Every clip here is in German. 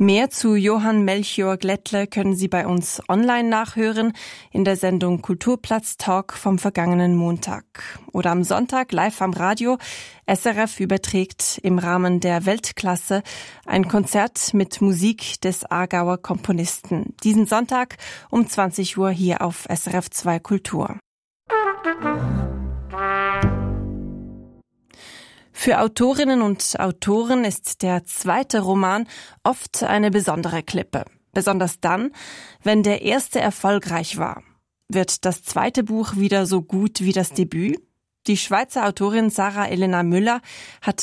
Mehr zu Johann Melchior Glättler können Sie bei uns online nachhören in der Sendung Kulturplatz Talk vom vergangenen Montag. Oder am Sonntag live am Radio. SRF überträgt im Rahmen der Weltklasse ein Konzert mit Musik des Aargauer Komponisten. Diesen Sonntag um 20 Uhr hier auf SRF 2 Kultur. Für Autorinnen und Autoren ist der zweite Roman oft eine besondere Klippe. Besonders dann, wenn der erste erfolgreich war. Wird das zweite Buch wieder so gut wie das Debüt? Die Schweizer Autorin Sarah Elena Müller hat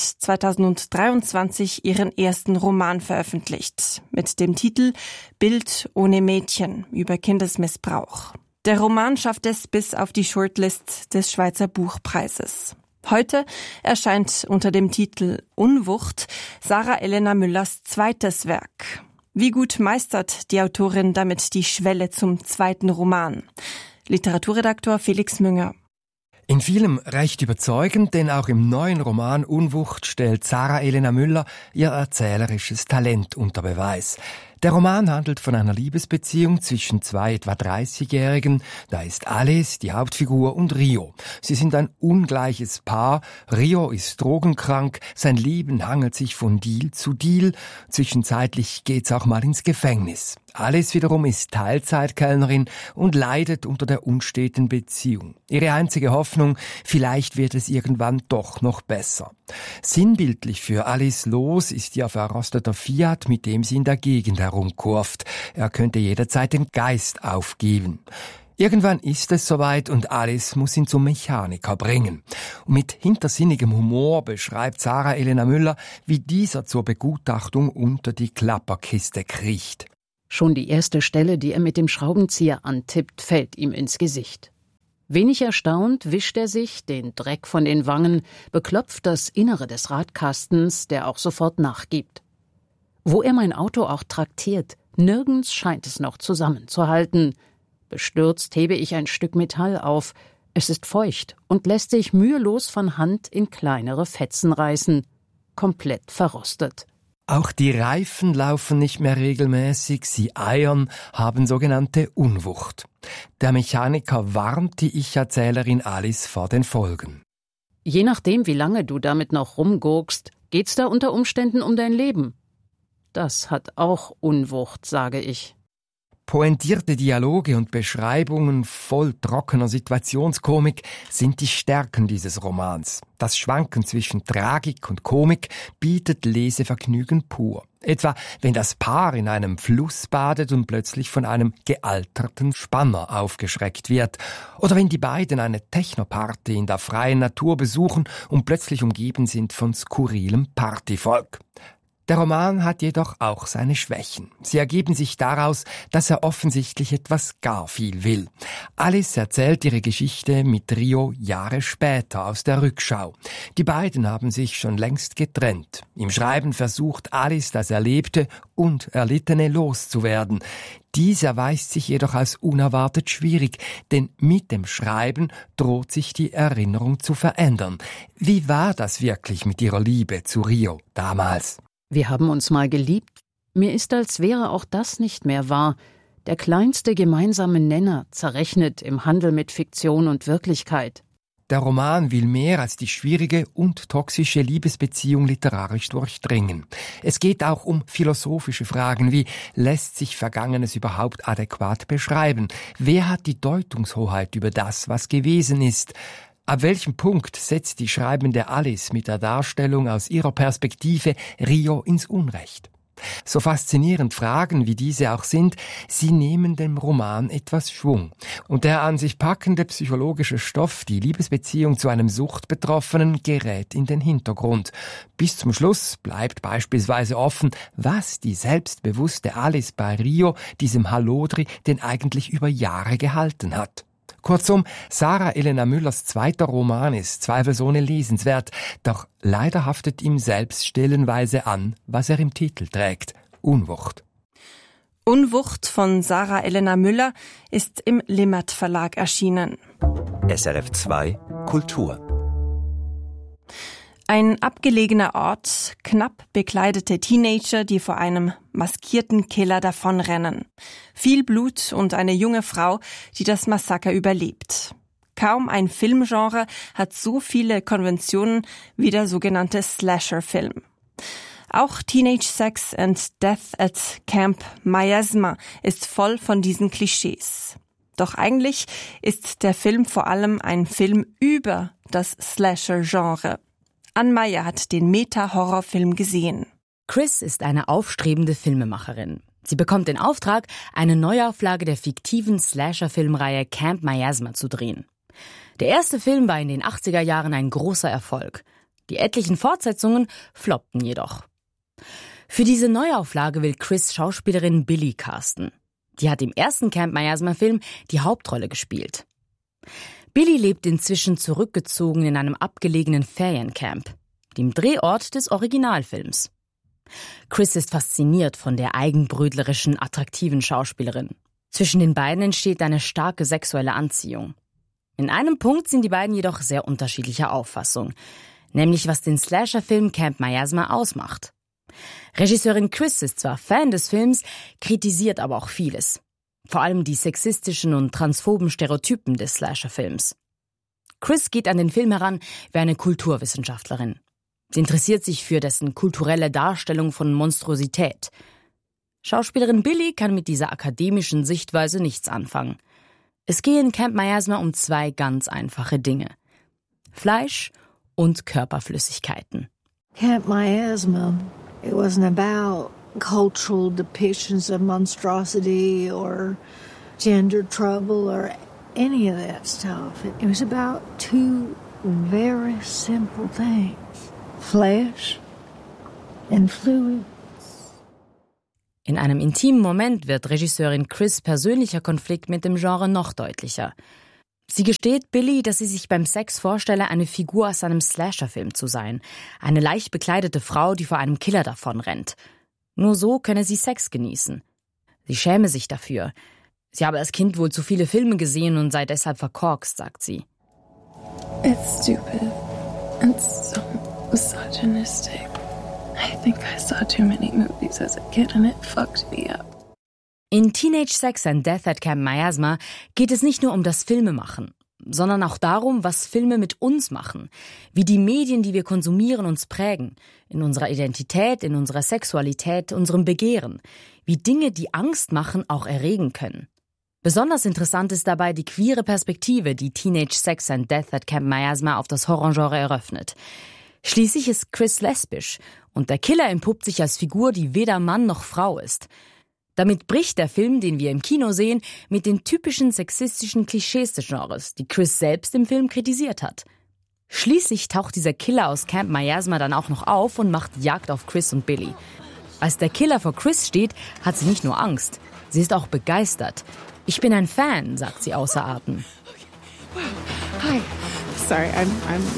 2023 ihren ersten Roman veröffentlicht. Mit dem Titel Bild ohne Mädchen über Kindesmissbrauch. Der Roman schafft es bis auf die Shortlist des Schweizer Buchpreises. Heute erscheint unter dem Titel Unwucht Sarah Elena Müllers zweites Werk. Wie gut meistert die Autorin damit die Schwelle zum zweiten Roman? Literaturredaktor Felix Münger. In vielem recht überzeugend, denn auch im neuen Roman Unwucht stellt Sarah Elena Müller ihr erzählerisches Talent unter Beweis. Der Roman handelt von einer Liebesbeziehung zwischen zwei etwa 30-Jährigen. Da ist Alice, die Hauptfigur, und Rio. Sie sind ein ungleiches Paar. Rio ist drogenkrank, sein Leben hangelt sich von Deal zu Deal. Zwischenzeitlich geht's auch mal ins Gefängnis. Alice wiederum ist Teilzeitkellnerin und leidet unter der unsteten Beziehung. Ihre einzige Hoffnung, vielleicht wird es irgendwann doch noch besser. Sinnbildlich für Alice los ist ihr verrosteter Fiat, mit dem sie in der Gegend herumkurft. Er könnte jederzeit den Geist aufgeben. Irgendwann ist es soweit und Alice muss ihn zum Mechaniker bringen. Und mit hintersinnigem Humor beschreibt Sarah Elena Müller, wie dieser zur Begutachtung unter die Klapperkiste kriecht. Schon die erste Stelle, die er mit dem Schraubenzieher antippt, fällt ihm ins Gesicht. Wenig erstaunt wischt er sich den Dreck von den Wangen, beklopft das Innere des Radkastens, der auch sofort nachgibt. Wo er mein Auto auch traktiert, nirgends scheint es noch zusammenzuhalten. Bestürzt hebe ich ein Stück Metall auf. Es ist feucht und lässt sich mühelos von Hand in kleinere Fetzen reißen. Komplett verrostet. Auch die Reifen laufen nicht mehr regelmäßig, sie eiern, haben sogenannte Unwucht. Der Mechaniker warnt die Ich-Erzählerin Alice vor den Folgen. Je nachdem, wie lange du damit noch rumgurkst, geht's da unter Umständen um dein Leben. Das hat auch Unwucht, sage ich. Pointierte Dialoge und Beschreibungen voll trockener Situationskomik sind die Stärken dieses Romans. Das Schwanken zwischen Tragik und Komik bietet Lesevergnügen pur. Etwa, wenn das Paar in einem Fluss badet und plötzlich von einem gealterten Spanner aufgeschreckt wird. Oder wenn die beiden eine Technoparty in der freien Natur besuchen und plötzlich umgeben sind von skurrilem Partyvolk. Der Roman hat jedoch auch seine Schwächen. Sie ergeben sich daraus, dass er offensichtlich etwas gar viel will. Alice erzählt ihre Geschichte mit Rio Jahre später aus der Rückschau. Die beiden haben sich schon längst getrennt. Im Schreiben versucht Alice, das Erlebte und Erlittene loszuwerden. Dies erweist sich jedoch als unerwartet schwierig, denn mit dem Schreiben droht sich die Erinnerung zu verändern. Wie war das wirklich mit ihrer Liebe zu Rio damals? Wir haben uns mal geliebt. Mir ist, als wäre auch das nicht mehr wahr. Der kleinste gemeinsame Nenner zerrechnet im Handel mit Fiktion und Wirklichkeit. Der Roman will mehr als die schwierige und toxische Liebesbeziehung literarisch durchdringen. Es geht auch um philosophische Fragen wie, lässt sich Vergangenes überhaupt adäquat beschreiben? Wer hat die Deutungshoheit über das, was gewesen ist? Ab welchem Punkt setzt die schreibende Alice mit der Darstellung aus ihrer Perspektive Rio ins Unrecht? So faszinierend Fragen wie diese auch sind, sie nehmen dem Roman etwas Schwung. Und der an sich packende psychologische Stoff, die Liebesbeziehung zu einem Suchtbetroffenen, gerät in den Hintergrund. Bis zum Schluss bleibt beispielsweise offen, was die selbstbewusste Alice bei Rio, diesem Hallodri, denn eigentlich über Jahre gehalten hat. Kurzum, Sarah Elena Müllers zweiter Roman ist zweifelsohne lesenswert, doch leider haftet ihm selbst stellenweise an, was er im Titel trägt: Unwucht. Unwucht von Sarah Elena Müller ist im Limmert Verlag erschienen. SRF 2 Kultur. Ein abgelegener Ort, knapp bekleidete Teenager, die vor einem maskierten Killer davonrennen. Viel Blut und eine junge Frau, die das Massaker überlebt. Kaum ein Filmgenre hat so viele Konventionen wie der sogenannte Slasher-Film. Auch Teenage Sex and Death at Camp Miasma ist voll von diesen Klischees. Doch eigentlich ist der Film vor allem ein Film über das Slasher-Genre. Ann Meyer hat den Meta-Horrorfilm gesehen. Chris ist eine aufstrebende Filmemacherin. Sie bekommt den Auftrag, eine Neuauflage der fiktiven Slasher-Filmreihe Camp Miasma zu drehen. Der erste Film war in den 80er Jahren ein großer Erfolg. Die etlichen Fortsetzungen floppten jedoch. Für diese Neuauflage will Chris Schauspielerin Billy casten. Die hat im ersten Camp Miasma-Film die Hauptrolle gespielt. Billy lebt inzwischen zurückgezogen in einem abgelegenen Feriencamp, dem Drehort des Originalfilms. Chris ist fasziniert von der eigenbrötlerischen, attraktiven Schauspielerin. Zwischen den beiden entsteht eine starke sexuelle Anziehung. In einem Punkt sind die beiden jedoch sehr unterschiedlicher Auffassung, nämlich was den Slasher-Film Camp Miasma ausmacht. Regisseurin Chris ist zwar Fan des Films, kritisiert aber auch vieles. Vor allem die sexistischen und transphoben Stereotypen des Slasher-Films. Chris geht an den Film heran wie eine Kulturwissenschaftlerin. Sie interessiert sich für dessen kulturelle Darstellung von Monstrosität. Schauspielerin Billy kann mit dieser akademischen Sichtweise nichts anfangen. Es gehe in Camp Miasma um zwei ganz einfache Dinge: Fleisch und Körperflüssigkeiten. Camp Miasma, it wasn't about cultural depictions of monstrosity or gender trouble or any of that stuff. It was about two very simple things: flesh and fluids. In einem intimen Moment wird Regisseurin Chris' persönlicher Konflikt mit dem Genre noch deutlicher. Sie gesteht Billy, dass sie sich beim Sex vorstelle, eine Figur aus einem Slasher-Film zu sein. Eine leicht bekleidete Frau, die vor einem Killer davonrennt. Nur so könne sie Sex genießen. Sie schäme sich dafür. Sie habe als Kind wohl zu viele Filme gesehen und sei deshalb verkorkst, sagt sie. It's stupid. It's so misogynistic. I think I saw too many movies as a kid and it fucked me up. In Teenage Sex and Death at Camp Miasma geht es nicht nur um das Filmemachen, sondern auch darum, was Filme mit uns machen, wie die Medien, die wir konsumieren, uns prägen, in unserer Identität, in unserer Sexualität, unserem Begehren, wie Dinge, die Angst machen, auch erregen können. Besonders interessant ist dabei die queere Perspektive, die Teenage Sex and Death at Camp Miasma auf das Horrorgenre eröffnet. Schließlich ist Chris lesbisch und der Killer entpuppt sich als Figur, die weder Mann noch Frau ist. Damit bricht der Film, den wir im Kino sehen, mit den typischen sexistischen Klischees des Genres, die Chris selbst im Film kritisiert hat. Schließlich taucht dieser Killer aus Camp Miasma dann auch noch auf und macht Jagd auf Chris und Billy. Als der Killer vor Chris steht, hat sie nicht nur Angst, sie ist auch begeistert. Ich bin ein Fan, sagt sie außer Atem. Hi. Sorry, I'm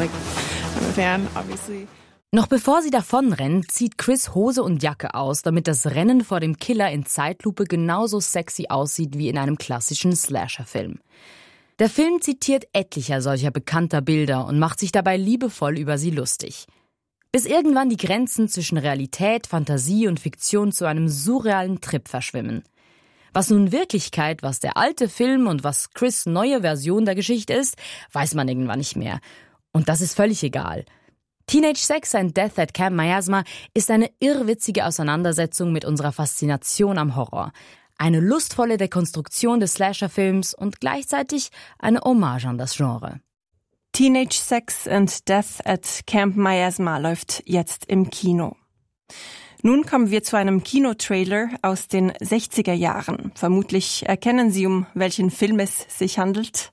a fan, obviously. Noch bevor sie davonrennt, zieht Chris Hose und Jacke aus, damit das Rennen vor dem Killer in Zeitlupe genauso sexy aussieht wie in einem klassischen Slasher-Film. Der Film zitiert etlicher solcher bekannter Bilder und macht sich dabei liebevoll über sie lustig. Bis irgendwann die Grenzen zwischen Realität, Fantasie und Fiktion zu einem surrealen Trip verschwimmen. Was nun Wirklichkeit, was der alte Film und was Chris' neue Version der Geschichte ist, weiß man irgendwann nicht mehr. Und das ist völlig egal. Teenage Sex and Death at Camp Miasma ist eine irrwitzige Auseinandersetzung mit unserer Faszination am Horror. Eine lustvolle Dekonstruktion des Slasher-Films und gleichzeitig eine Hommage an das Genre. Teenage Sex and Death at Camp Miasma läuft jetzt im Kino. Nun kommen wir zu einem Kinotrailer aus den 60er Jahren. Vermutlich erkennen Sie, um welchen Film es sich handelt.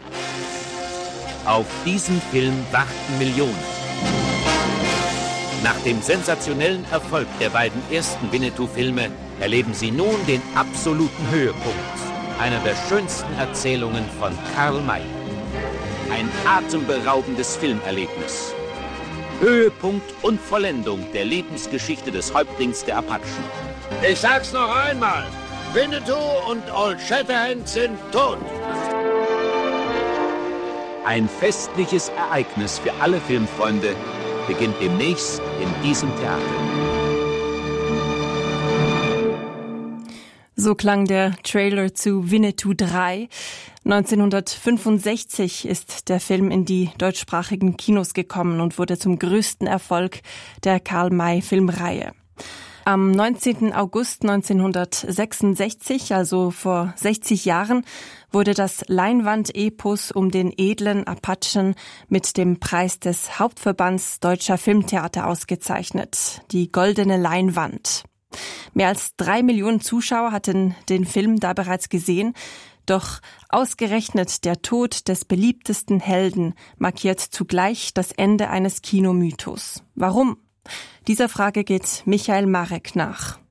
Auf diesen Film warten Millionen. Nach dem sensationellen Erfolg der beiden ersten Winnetou-Filme erleben Sie nun den absoluten Höhepunkt einer der schönsten Erzählungen von Karl May. Ein atemberaubendes Filmerlebnis. Höhepunkt und Vollendung der Lebensgeschichte des Häuptlings der Apachen. Ich sag's noch einmal, Winnetou und Old Shatterhand sind tot. Ein festliches Ereignis für alle Filmfreunde, beginnt demnächst in diesem Theater. So klang der Trailer zu Winnetou 3. 1965 ist der Film in die deutschsprachigen Kinos gekommen und wurde zum größten Erfolg der Karl-May-Filmreihe. Am 19. August 1966, also vor 60 Jahren, wurde das Leinwand-Epos um den edlen Apachen mit dem Preis des Hauptverbands Deutscher Filmtheater ausgezeichnet, die Goldene Leinwand. Mehr als 3 Millionen Zuschauer hatten den Film da bereits gesehen, doch ausgerechnet der Tod des beliebtesten Helden markiert zugleich das Ende eines Kinomythos. Warum? Dieser Frage geht Michael Marek nach.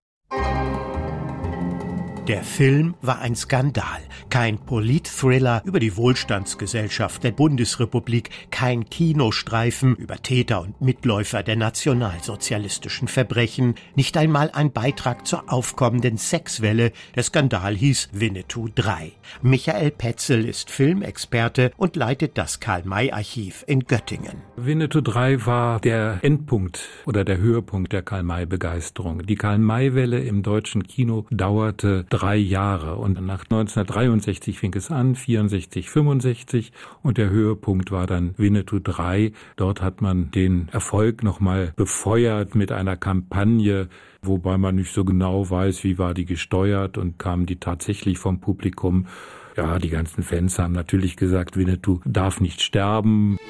Der Film war ein Skandal. Kein Politthriller über die Wohlstandsgesellschaft der Bundesrepublik, kein Kinostreifen über Täter und Mitläufer der nationalsozialistischen Verbrechen, nicht einmal ein Beitrag zur aufkommenden Sexwelle. Der Skandal hieß Winnetou 3. Michael Petzel ist Filmexperte und leitet das Karl-May-Archiv in Göttingen. Winnetou 3 war der Endpunkt oder der Höhepunkt der Karl-May-Begeisterung. Die Karl-May-Welle im deutschen Kino dauerte 3 Jahre und nach 1963 fing es an, 64, 65 und der Höhepunkt war dann Winnetou 3. Dort hat man den Erfolg nochmal befeuert mit einer Kampagne, wobei man nicht so genau weiß, wie war die gesteuert und kamen die tatsächlich vom Publikum. Ja, die ganzen Fans haben natürlich gesagt, Winnetou darf nicht sterben.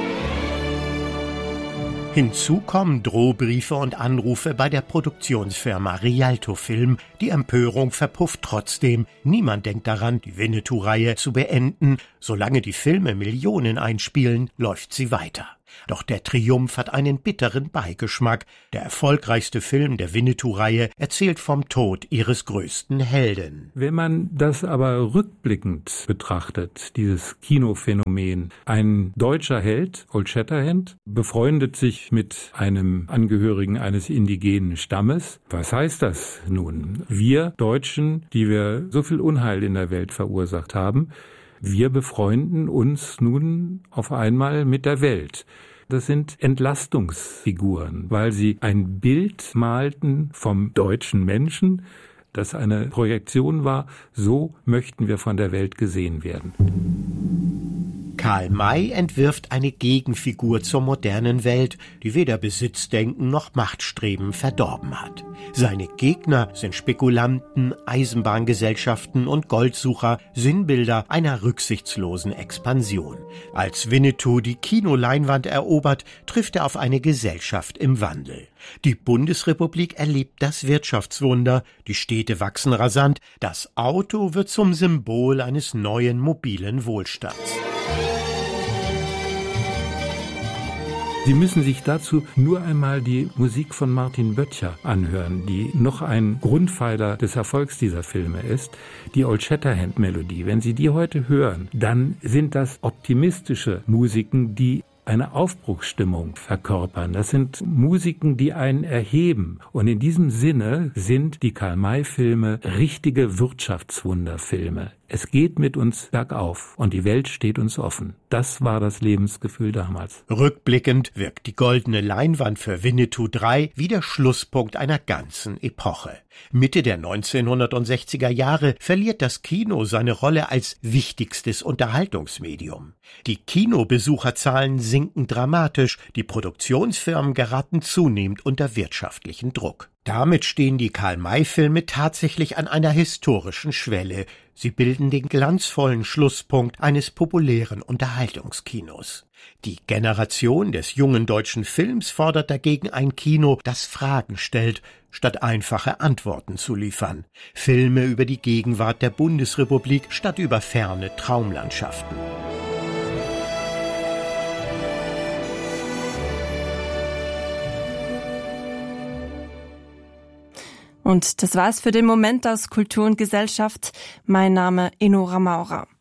Hinzu kommen Drohbriefe und Anrufe bei der Produktionsfirma Rialto Film. Die Empörung verpufft trotzdem. Niemand denkt daran, die Winnetou-Reihe zu beenden. Solange die Filme Millionen einspielen, läuft sie weiter. Doch der Triumph hat einen bitteren Beigeschmack. Der erfolgreichste Film der Winnetou-Reihe erzählt vom Tod ihres größten Helden. Wenn man das aber rückblickend betrachtet, dieses Kinophänomen, ein deutscher Held, Old Shatterhand, befreundet sich mit einem Angehörigen eines indigenen Stammes. Was heißt das nun? Wir Deutschen, die wir so viel Unheil in der Welt verursacht haben, wir befreunden uns nun auf einmal mit der Welt. Das sind Entlastungsfiguren, weil sie ein Bild malten vom deutschen Menschen, das eine Projektion war, so möchten wir von der Welt gesehen werden. Karl May entwirft eine Gegenfigur zur modernen Welt, die weder Besitzdenken noch Machtstreben verdorben hat. Seine Gegner sind Spekulanten, Eisenbahngesellschaften und Goldsucher, Sinnbilder einer rücksichtslosen Expansion. Als Winnetou die Kinoleinwand erobert, trifft er auf eine Gesellschaft im Wandel. Die Bundesrepublik erlebt das Wirtschaftswunder, die Städte wachsen rasant, das Auto wird zum Symbol eines neuen mobilen Wohlstands. Sie müssen sich dazu nur einmal die Musik von Martin Böttcher anhören, die noch ein Grundpfeiler des Erfolgs dieser Filme ist, die Old Shatterhand-Melodie. Wenn Sie die heute hören, dann sind das optimistische Musiken, die eine Aufbruchsstimmung verkörpern. Das sind Musiken, die einen erheben. Und in diesem Sinne sind die Karl-May-Filme richtige Wirtschaftswunderfilme. Es geht mit uns bergauf und die Welt steht uns offen. Das war das Lebensgefühl damals. Rückblickend wirkt die goldene Leinwand für Winnetou 3 wie der Schlusspunkt einer ganzen Epoche. Mitte der 1960er Jahre verliert das Kino seine Rolle als wichtigstes Unterhaltungsmedium. Die Kinobesucherzahlen sinken dramatisch, die Produktionsfirmen geraten zunehmend unter wirtschaftlichen Druck. Damit stehen die Karl-May-Filme tatsächlich an einer historischen Schwelle. Sie bilden den glanzvollen Schlusspunkt eines populären Unterhaltungskinos. Die Generation des jungen deutschen Films fordert dagegen ein Kino, das Fragen stellt, statt einfache Antworten zu liefern. Filme über die Gegenwart der Bundesrepublik statt über ferne Traumlandschaften. Und das war's für den Moment aus Kultur und Gesellschaft. Mein Name Enora Maurer.